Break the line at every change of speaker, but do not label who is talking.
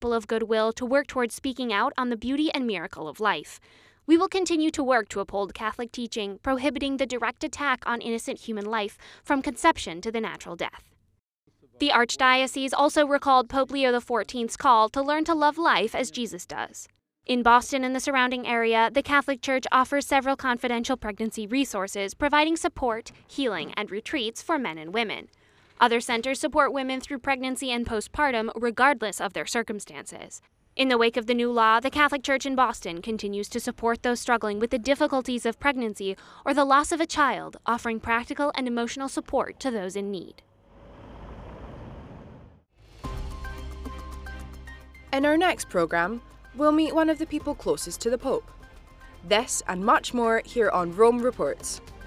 gospel of goodwill to work towards speaking out on the beauty and miracle of life. We will continue to work to uphold Catholic teaching prohibiting the direct attack on innocent human life from conception to the natural death. The Archdiocese also recalled Pope Leo XIV's call to learn to love life as Jesus does. In Boston and the surrounding area, the Catholic Church offers several confidential pregnancy resources, providing support, healing, and retreats for men and women. Other centers support women through pregnancy and postpartum, regardless of their circumstances. In the wake of the new law, the Catholic Church in Boston continues to support those struggling with the difficulties of pregnancy or the loss of a child, offering practical and emotional support to those in need.
In our next programme, we'll meet one of the people closest to the Pope. This and much more here on Rome Reports.